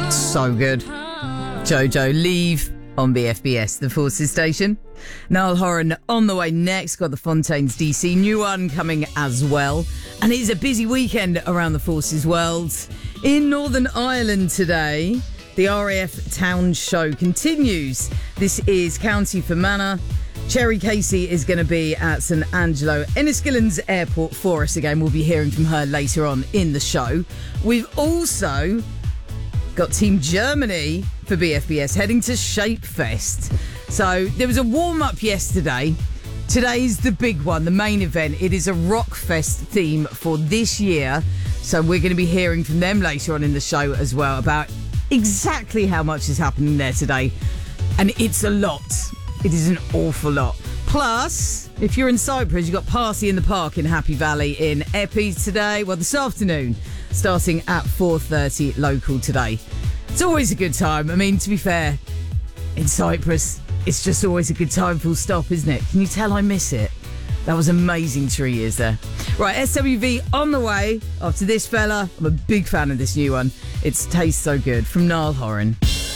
So good. Jojo, Leave on BFBS, the Forces station. Niall Horan on the way next. Got the Fontaines DC new one coming as well. And it is a busy weekend around the Forces world. In Northern Ireland today, the RAF Town Show continues. This is County Fermanagh. Cherry Casey is going to be at St Angelo Enniskillen's Airport for us again. We'll be hearing from her later on in the show. We've also got Team Germany for BFBS heading to Shapefest. So there was a warm-up yesterday. Today's the big one, the main event. It is a Rockfest theme for this year. So we're going to be hearing from them later on in the show as well about exactly how much is happening there today. And it's a lot. It is an awful lot. Plus, if you're in Cyprus, you've got Party in the Park in Happy Valley in Epi today. Well, this afternoon, starting at 4:30 local today. It's always a good time. I mean, to be fair, in Cyprus, it's just always a good time, full stop, isn't it? Can you tell I miss it? That was amazing 3 years there. Right, SWV on the way after this fella. I'm a big fan of this new one. It tastes so good from Niall Horan.